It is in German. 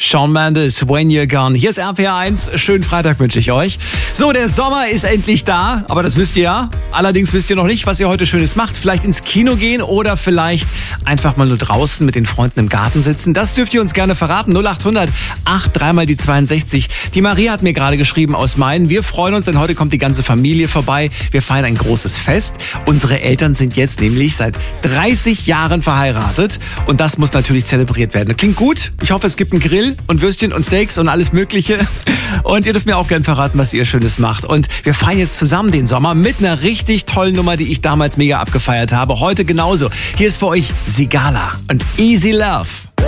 Shawn Mendes, When You're Gone. Hier ist RPR1. Schönen Freitag wünsche ich euch. So, der Sommer ist endlich da, aber das wisst ihr ja. Allerdings wisst ihr noch nicht, was ihr heute Schönes macht. Vielleicht ins Kino gehen oder vielleicht einfach mal nur draußen mit den Freunden im Garten sitzen. Das dürft ihr uns gerne verraten. 0800 83 mal die 62. Die Maria hat mir gerade geschrieben aus Main. Wir freuen uns, denn heute kommt die ganze Familie vorbei. Wir feiern ein großes Fest. Unsere Eltern sind jetzt nämlich seit 30 Jahren verheiratet. Und das muss natürlich zelebriert werden. Klingt gut. Ich hoffe, es gibt einen Grill und Würstchen und Steaks und alles Mögliche. Und ihr dürft mir auch gerne verraten, was ihr Schönes macht. Und wir feiern jetzt zusammen den Sommer mit einer richtig tollen Nummer, die ich damals mega abgefeiert habe. Heute genauso. Hier ist für euch Sigala und Easy Love.